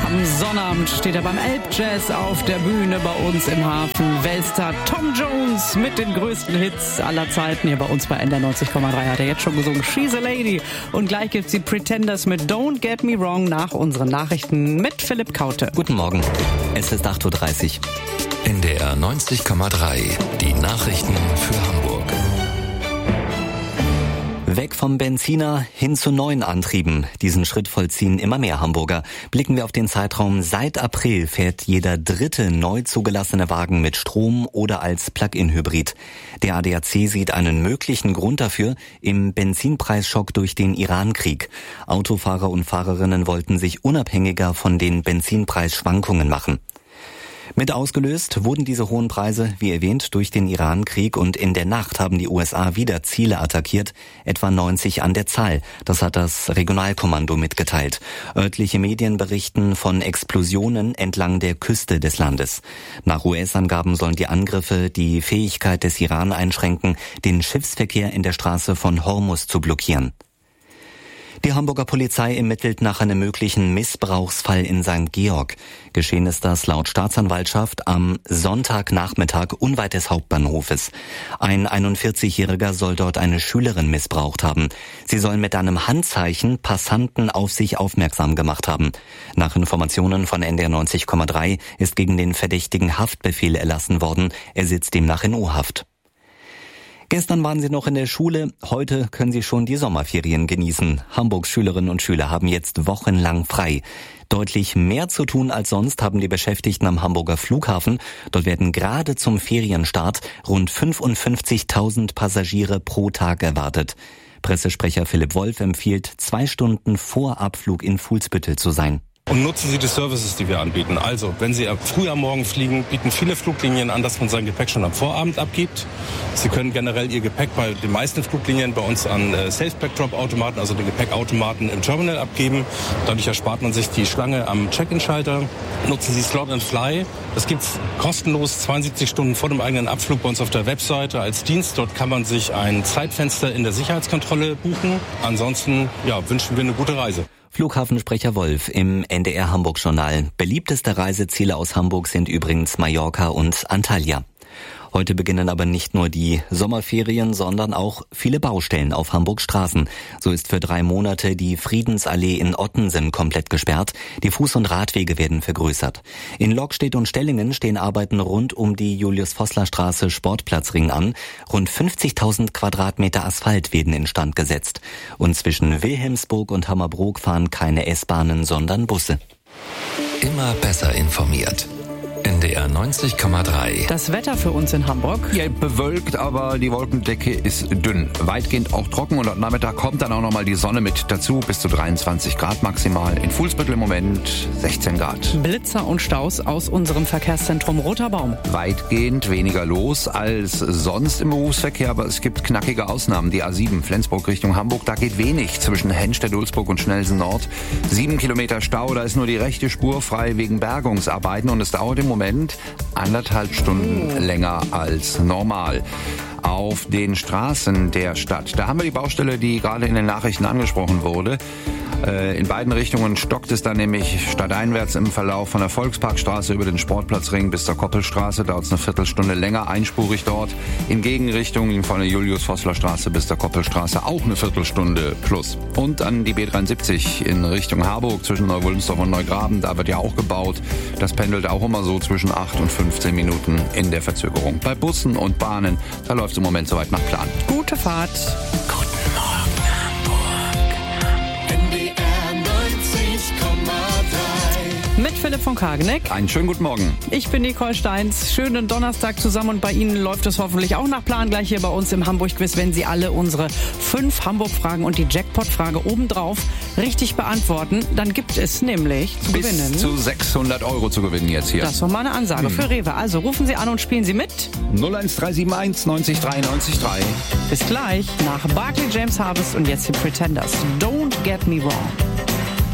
Am Sonnabend steht er beim Elbjazz auf der Bühne bei uns im Hafen. Weltstar Tom Jones mit den größten Hits aller Zeiten. Hier bei uns bei NDR 90,3 hat er jetzt schon gesungen. She's a Lady. Und gleich gibt's die Pretenders mit Don't Get Me Wrong nach unseren Nachrichten mit Philipp Kaute. Guten Morgen. Es ist 8.30 Uhr. NDR 90,3. Die Nachrichten für Hamburg. Weg vom Benziner hin zu neuen Antrieben. Diesen Schritt vollziehen immer mehr Hamburger. Blicken wir auf den Zeitraum: Seit April fährt jeder dritte neu zugelassene Wagen mit Strom oder als Plug-in-Hybrid. Der ADAC sieht einen möglichen Grund dafür im Benzinpreisschock durch den Iran-Krieg. Autofahrer und Fahrerinnen wollten sich unabhängiger von den Benzinpreisschwankungen machen. Mit ausgelöst wurden diese hohen Preise, wie erwähnt, durch den Iran-Krieg, und in der Nacht haben die USA wieder Ziele attackiert, etwa 90 an der Zahl. Das hat das Regionalkommando mitgeteilt. Örtliche Medien berichten von Explosionen entlang der Küste des Landes. Nach US-Angaben sollen die Angriffe die Fähigkeit des Iran einschränken, den Schiffsverkehr in der Straße von Hormuz zu blockieren. Die Hamburger Polizei ermittelt nach einem möglichen Missbrauchsfall in St. Georg. Geschehen ist das laut Staatsanwaltschaft am Sonntagnachmittag unweit des Hauptbahnhofes. Ein 41-Jähriger soll dort eine Schülerin missbraucht haben. Sie soll mit einem Handzeichen Passanten auf sich aufmerksam gemacht haben. Nach Informationen von NDR 90,3 ist gegen den Verdächtigen Haftbefehl erlassen worden. Er sitzt demnach in U-Haft. Gestern waren Sie noch in der Schule, heute können Sie schon die Sommerferien genießen. Hamburgs Schülerinnen und Schüler haben jetzt wochenlang frei. Deutlich mehr zu tun als sonst haben die Beschäftigten am Hamburger Flughafen. Dort werden gerade zum Ferienstart rund 55.000 Passagiere pro Tag erwartet. Pressesprecher Philipp Wolf empfiehlt, 2 Stunden vor Abflug in Fuhlsbüttel zu sein. Und nutzen Sie die Services, die wir anbieten. Also, wenn Sie früh am Morgen fliegen, bieten viele Fluglinien an, dass man sein Gepäck schon am Vorabend abgibt. Sie können generell Ihr Gepäck bei den meisten Fluglinien bei uns an Safe-Pack-Drop-Automaten, also den Gepäckautomaten im Terminal abgeben. Dadurch erspart man sich die Schlange am Check-in-Schalter. Nutzen Sie Slot and Fly. Das gibt's kostenlos 72 Stunden vor dem eigenen Abflug bei uns auf der Webseite als Dienst. Dort kann man sich ein Zeitfenster in der Sicherheitskontrolle buchen. Ansonsten wünschen wir eine gute Reise. Flughafensprecher Wolf im NDR Hamburg Journal. Beliebteste Reiseziele aus Hamburg sind übrigens Mallorca und Antalya. Heute beginnen aber nicht nur die Sommerferien, sondern auch viele Baustellen auf Hamburgs Straßen. So ist für 3 Monate die Friedensallee in Ottensen komplett gesperrt. Die Fuß- und Radwege werden vergrößert. In Lockstedt und Stellingen stehen Arbeiten rund um die Julius-Vossler-Straße Sportplatzring an. Rund 50.000 Quadratmeter Asphalt werden instand gesetzt. Und zwischen Wilhelmsburg und Hammerbrook fahren keine S-Bahnen, sondern Busse. Immer besser informiert. NDR 90,3. Das Wetter für uns in Hamburg. Ja, bewölkt, aber die Wolkendecke ist dünn. Weitgehend auch trocken, und am Nachmittag kommt dann auch nochmal die Sonne mit dazu. Bis zu 23 Grad maximal. In Fuhlsbüttel im Moment 16 Grad. Blitzer und Staus aus unserem Verkehrszentrum Roter Baum. Weitgehend weniger los als sonst im Berufsverkehr, aber es gibt knackige Ausnahmen. Die A7 Flensburg Richtung Hamburg, da geht wenig zwischen Henstedt-Ulzburg und Schnellsen Nord. 7 Kilometer Stau, da ist nur die rechte Spur frei wegen Bergungsarbeiten, und es dauert im Moment 1,5 Stunden länger als normal. Auf den Straßen der Stadt, da haben wir die Baustelle, die gerade in den Nachrichten angesprochen wurde. In beiden Richtungen stockt es dann nämlich stadteinwärts im Verlauf von der Volksparkstraße über den Sportplatzring bis zur Koppelstraße. Dauert es eine Viertelstunde länger, einspurig dort. In Gegenrichtung von der Julius-Vossler-Straße bis zur Koppelstraße auch eine Viertelstunde plus. Und an die B73 in Richtung Harburg zwischen Neu-Wulmsdorf und Neugraben, da wird ja auch gebaut. Das pendelt auch immer so zwischen 8 und 15 Minuten in der Verzögerung. Bei Bussen und Bahnen, da läuft es im Moment soweit nach Plan. Gute Fahrt. Guten Morgen, Hamburg. NDR 90,3. Mit Philipp von Kageneck. Einen schönen guten Morgen. Ich bin Nicole Steins. Schönen Donnerstag zusammen, und bei Ihnen läuft es hoffentlich auch nach Plan gleich hier bei uns im Hamburg-Quiz, wenn Sie alle unsere 5 Hamburg-Fragen und die Jackpot-Frage obendrauf richtig beantworten. Dann gibt es nämlich zu gewinnen Bis zu 600 € zu gewinnen jetzt hier. Das ist doch mal eine Ansage für Rewe. Also rufen Sie an und spielen Sie mit. 01371 90 3 90 3. Bis gleich nach Barclay James Harvest und jetzt die Pretenders. Don't Get Me Wrong.